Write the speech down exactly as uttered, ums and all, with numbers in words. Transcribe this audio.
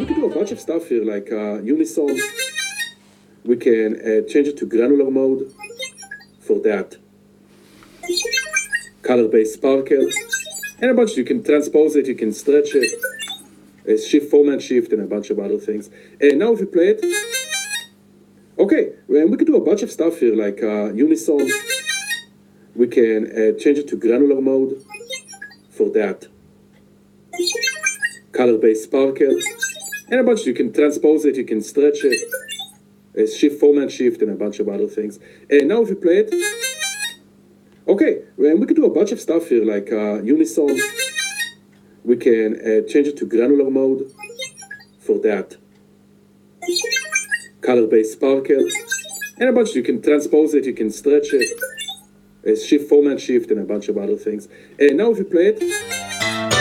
we can do a bunch of stuff here, like uh, unison. We can uh, change it to granular mode for that. Color-based sparkle. And a bunch, you can transpose it, you can stretch it. Uh, shift, format shift, and a bunch of other things. And now if you play it, okay, and we can do a bunch of stuff here, like uh, unison. We can uh, change it to granular mode for that. Color-based sparkle. And a bunch, you can transpose it, you can stretch it. Uh, shift, format shift, and a bunch of other things. And now if you play it, okay, and we can do a bunch of stuff here, like uh, unison. We can uh, change it to granular mode for that. Color-based sparkle. And a bunch, you can transpose it, you can stretch it. Uh, shift, format shift, and a bunch of other things. And now if you play it,